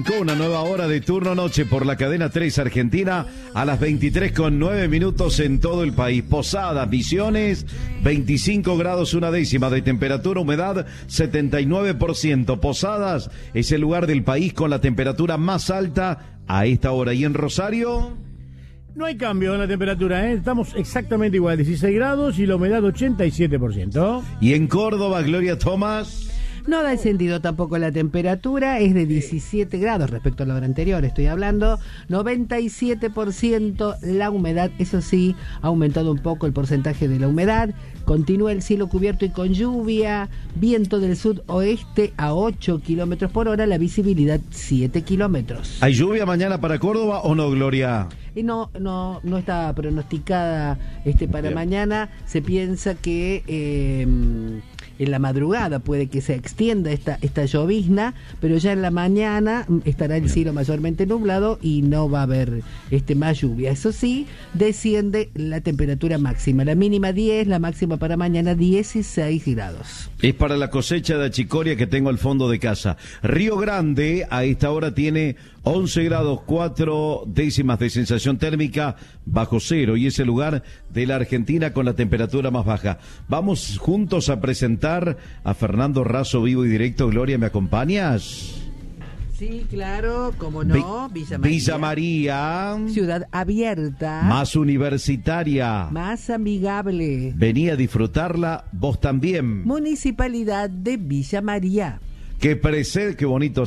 Arrancó una nueva hora de turno noche por la cadena 3 Argentina a las 23:09 en todo el país. Posadas, Misiones, 25 grados una décima de temperatura, humedad 79%. Posadas es el lugar del país con la temperatura más alta a esta hora. ¿Y en Rosario? No hay cambio en la temperatura, ¿eh? Estamos exactamente igual, 16 grados y la humedad 87%. ¿Y en Córdoba, Gloria Tomás? No da descendido tampoco la temperatura, es de 17 grados respecto a la hora anterior, estoy hablando, 97% la humedad, eso sí, ha aumentado un poco el porcentaje de la humedad, continúa el cielo cubierto y con lluvia, viento del sudoeste a 8 kilómetros por hora, la visibilidad 7 kilómetros. ¿Hay lluvia mañana para Córdoba o no, Gloria? Y no está pronosticada para Bien. mañana, se piensa que en la madrugada puede que se extienda esta llovizna, pero ya en la mañana estará el cielo mayormente nublado y no va a haber más lluvia. Eso sí, desciende la temperatura máxima, la mínima 10, la máxima para mañana 16 grados. Es para la cosecha de achicoria que tengo al fondo de casa. Río Grande a esta hora tiene 11 grados 4 décimas de sensación térmica bajo cero y es el lugar de la Argentina con la temperatura más baja. Vamos juntos a presentar a Fernando Razo vivo y directo. Gloria, ¿me acompañas? Sí, claro, cómo no, Villa María. Villa María. Ciudad abierta. Más universitaria. Más amigable. Vení a disfrutarla vos también. Municipalidad de Villa María. Qué bonito